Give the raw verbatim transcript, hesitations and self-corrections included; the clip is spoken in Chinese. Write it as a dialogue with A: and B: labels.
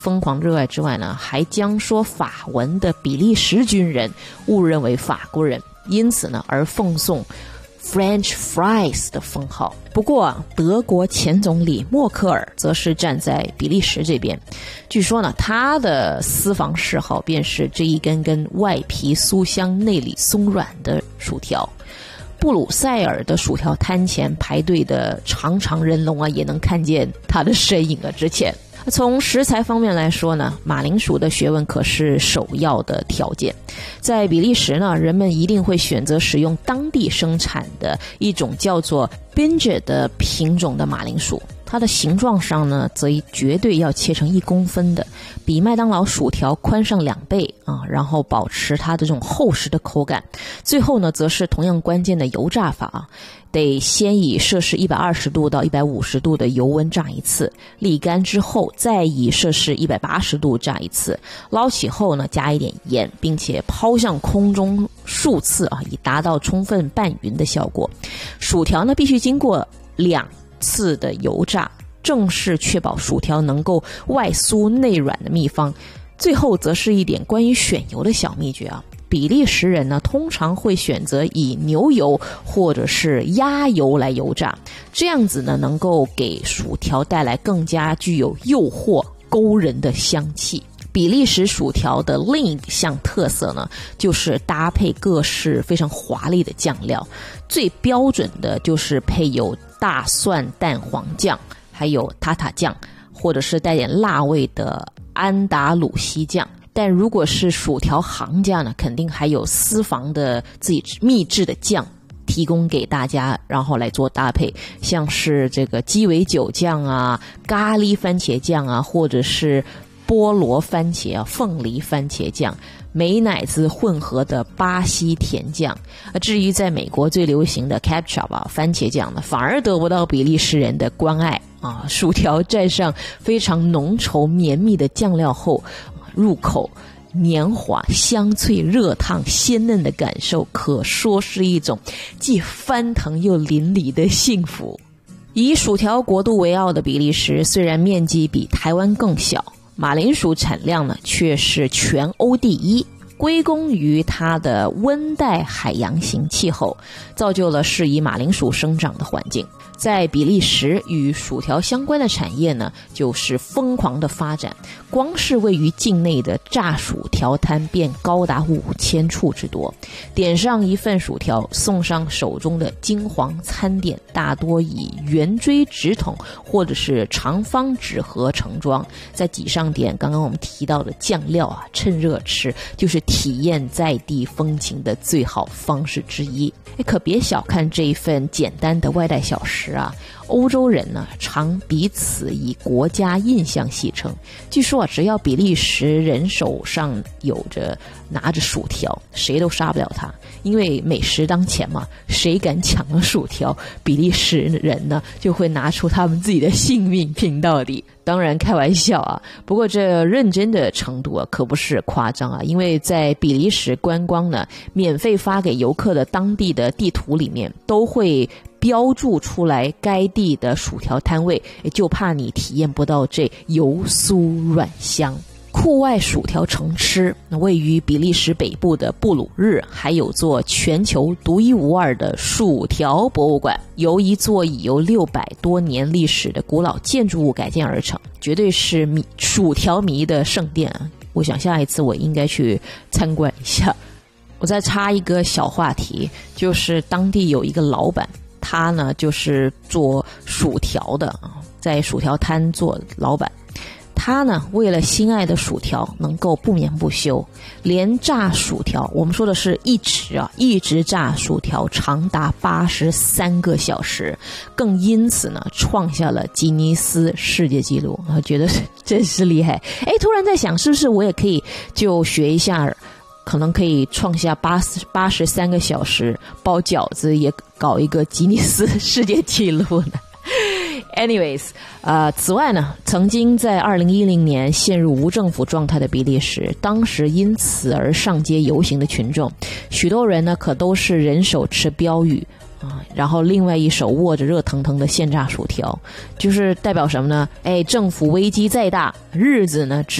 A: 疯狂热爱之外呢，还将说法文的比利时军人误认为法国人，因此呢而奉送 French fries 的封号。不过德国前总理默克尔则是站在比利时这边，据说呢他的私房嗜好便是这一根根外皮酥香内里松软的薯条。布鲁塞尔的薯条摊前排队的长长人龙啊，也能看见他的身影啊。之前从食材方面来说呢，马铃薯的学问可是首要的条件。在比利时呢，人们一定会选择使用当地生产的一种叫做 Binge 的品种的马铃薯，它的形状上呢，则绝对要切成一公分的，比麦当劳薯条宽上两倍啊，然后保持它的这种厚实的口感。最后呢，则是同样关键的油炸法啊，得先以摄氏一百二十度到一百五十度的油温炸一次，沥干之后再以摄氏一百八十度炸一次，捞起后呢，加一点盐，并且抛向空中数次啊，以达到充分拌匀的效果。薯条呢，必须经过两次的油炸，正是确保薯条能够外酥内软的秘方。最后则是一点关于选油的小秘诀啊，比利时人呢通常会选择以牛油或者是鸭油来油炸，这样子呢能够给薯条带来更加具有诱惑勾人的香气。比利时薯条的另一项特色呢，就是搭配各式非常华丽的酱料，最标准的就是配有大蒜蛋黄酱，还有塔塔酱，或者是带点辣味的安达鲁西酱。但如果是薯条行家呢，肯定还有私房的自己秘制的酱提供给大家，然后来做搭配，像是这个鸡尾酒酱啊、咖喱番茄酱啊，或者是菠萝番茄啊、凤梨番茄酱、美乃滋混合的巴西甜酱。至于在美国最流行的 ketchup 啊、番茄酱呢，反而得不到比利时人的关爱啊。薯条蘸上非常浓稠绵密的酱料后，入口黏滑、香脆、热烫、鲜嫩的感受，可说是一种既翻腾又淋漓的幸福。以薯条国度为傲的比利时，虽然面积比台湾更小，马铃薯产量呢却是全欧第一，归功于它的温带海洋型气候，造就了适宜马铃薯生长的环境。在比利时，与薯条相关的产业呢，就是疯狂的发展。光是位于境内的炸薯条摊便高达五千处之多。点上一份薯条，送上手中的金黄餐点，大多以圆锥纸筒或者是长方纸盒盛装，再挤上点刚刚我们提到的酱料啊，趁热吃，就是体验在地风情的最好方式之一。可别小看这一份简单的外带小食啊，欧洲人呢常彼此以国家印象戏称。据说啊，只要比利时人手上有着拿着薯条，谁都杀不了他，因为美食当前嘛，谁敢抢了薯条，比利时人呢就会拿出他们自己的性命拼到底。当然开玩笑啊，不过这认真的程度啊可不是夸张啊，因为在比利时观光呢，免费发给游客的当地的地图里面都会标注出来该地的薯条摊位，就怕你体验不到这油酥软香。酷外薯条城吃，位于比利时北部的布鲁日还有座全球独一无二的薯条博物馆，由一座已有六百多年历史的古老建筑物改建而成，绝对是迷薯条迷的圣殿啊！我想下一次我应该去参观一下。我再插一个小话题，就是当地有一个老板，他呢就是做薯条的啊，在薯条摊做老板。他呢为了心爱的薯条能够不眠不休，连炸薯条，我们说的是一直啊一直炸薯条长达八十三个小时，更因此呢创下了吉尼斯世界纪录。我觉得真是厉害。诶，突然在想是不是我也可以就学一下，可能可以创下八八十三个小时包饺子，也搞一个吉尼斯世界纪录呢。Anyways， 呃，此外呢，曾经在二零一零年陷入无政府状态的比利时，当时因此而上街游行的群众，许多人呢可都是人手持标语啊，然后另外一手握着热腾腾的现炸薯条，就是代表什么呢？哎，政府危机再大，日子呢